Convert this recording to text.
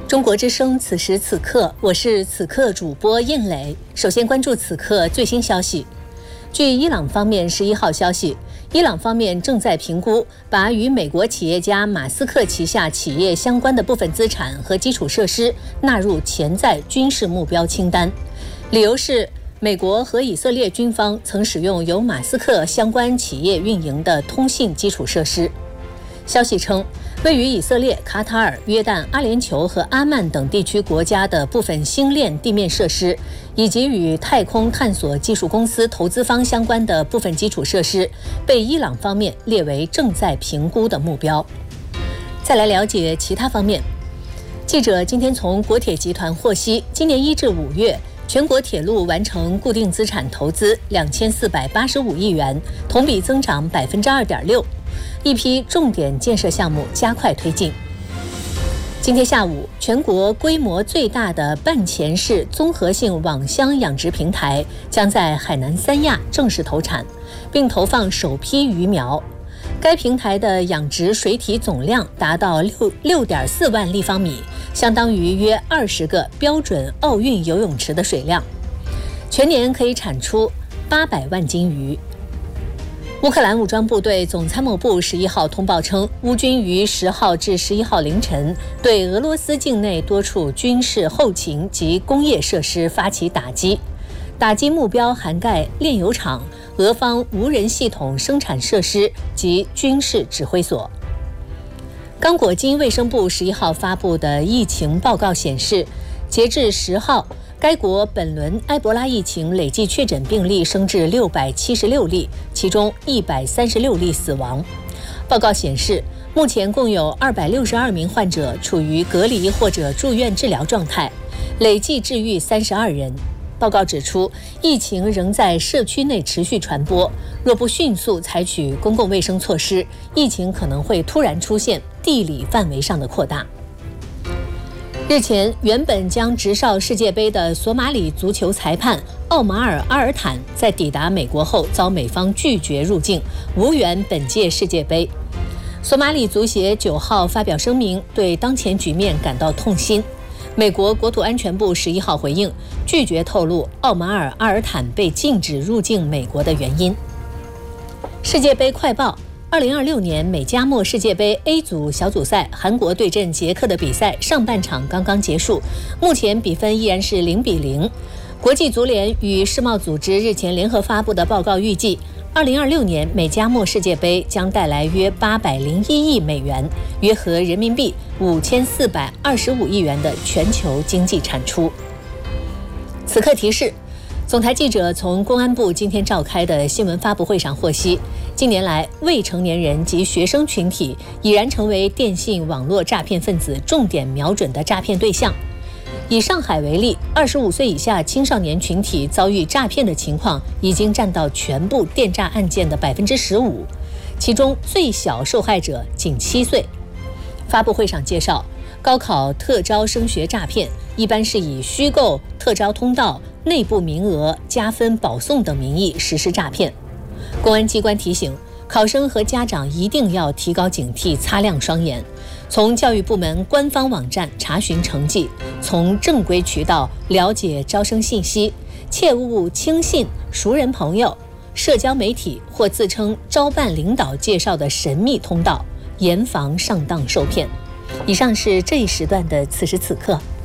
中国之声此时此刻，我是此刻主播应磊。首先关注此刻最新消息。据伊朗方面11号消息，伊朗方面正在评估把与美国企业家马斯克旗下企业相关的部分资产和基础设施纳入潜在军事目标清单，理由是美国和以色列军方曾使用由马斯克相关企业运营的通信基础设施。消息称，位于以色列、卡塔尔、约旦、阿联酋和阿曼等地区国家的部分星链地面设施，以及与太空探索技术公司投资方相关的部分基础设施，被伊朗方面列为正在评估的目标。再来了解其他方面。记者今天从国铁集团获悉，今年1至5月，全国铁路完成固定资产投资2485亿元，同比增长2.6%。一批重点建设项目加快推进。今天下午，全国规模最大的半潜式综合性网箱养殖平台将在海南三亚正式投产，并投放首批鱼苗。该平台的养殖水体总量达到6.4万立方米，相当于约20个标准奥运游泳池的水量，全年可以产出800万斤鱼。乌克兰武装部队总参谋部11号通报称，乌军于10号至11号凌晨对俄罗斯境内多处军事后勤及工业设施发起打击，打击目标涵盖炼油厂、俄方无人系统生产设施及军事指挥所。刚果金卫生部11号发布的疫情报告显示，截至10号，该国本轮埃博拉疫情累计确诊病例升至676例，其中136例死亡。报告显示，目前共有262名患者处于隔离或者住院治疗状态，累计治愈32人。报告指出，疫情仍在社区内持续传播，若不迅速采取公共卫生措施，疫情可能会突然出现地理范围上的扩大。日前，原本将执哨世界杯的索马里足球裁判奥马尔·阿尔坦在抵达美国后遭美方拒绝入境，无缘本届世界杯。索马里足协9号发表声明，对当前局面感到痛心。美国国土安全部11号回应，拒绝透露奥马尔·阿尔坦被禁止入境美国的原因。世界杯快报：2026年美加墨世界杯 A 组小组赛，韩国对阵捷克的比赛上半场刚刚结束，目前比分依然是0-0。国际足联与世贸组织日前联合发布的报告预计，2026年美加墨世界杯将带来约801亿美元，约合人民币5425亿元的全球经济产出。此刻提示，总台记者从公安部今天召开的新闻发布会上获悉，近年来未成年人及学生群体已然成为电信网络诈骗分子重点瞄准的诈骗对象。以上海为例，25岁以下青少年群体遭遇诈骗的情况已经占到全部电诈案件的15%，其中最小受害者仅7岁。发布会上介绍，高考特招升学诈骗一般是以虚构特招通道、内部名额、加分保送等名义实施诈骗。公安机关提醒，考生和家长一定要提高警惕，擦亮双眼，从教育部门官方网站查询成绩，从正规渠道了解招生信息，切勿轻信熟人朋友、社交媒体或自称招办领导介绍的神秘通道，严防上当受骗。以上是这一时段的此时此刻。